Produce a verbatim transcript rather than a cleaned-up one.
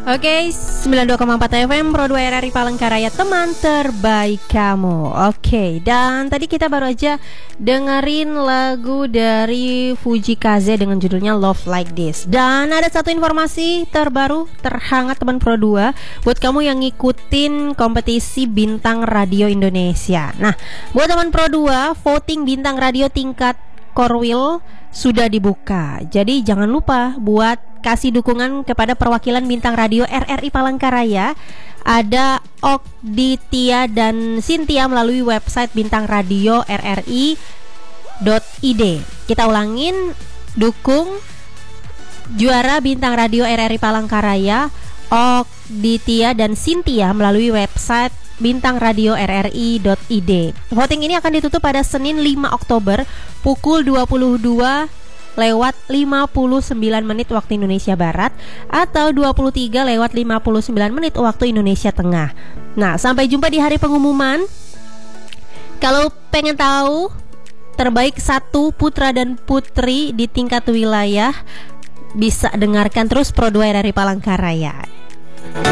Oke, sembilan puluh dua koma empat F M Pro dua R R I Palangkaraya, teman terbaik kamu. Oke, dan tadi kita baru aja dengerin lagu dari Fuji Kaze dengan judulnya Love Like This. Dan ada satu informasi terbaru terhangat teman Pro dua buat kamu yang ngikutin kompetisi Bintang Radio Indonesia. Nah, buat teman Pro dua, voting Bintang Radio tingkat Korwil sudah dibuka. Jadi jangan lupa buat kasih dukungan kepada perwakilan Bintang Radio R R I Palangkaraya. Ada Okdi, Tia, dan Cynthia melalui website bintang radio r r i dot i d. Kita ulangin, dukung juara Bintang Radio R R I Palangkaraya, Okdi, Tia, dan Cynthia melalui website bintang radio r r i dot i d. Voting ini akan ditutup pada Senin lima Oktober pukul dua puluh dua lewat lima puluh sembilan menit waktu Indonesia Barat atau dua puluh tiga lewat lima puluh sembilan menit waktu Indonesia Tengah. Nah, sampai jumpa di hari pengumuman. Kalau pengen tahu terbaik satu putra dan putri di tingkat wilayah, bisa dengarkan terus Pro dua R R I Palangkaraya.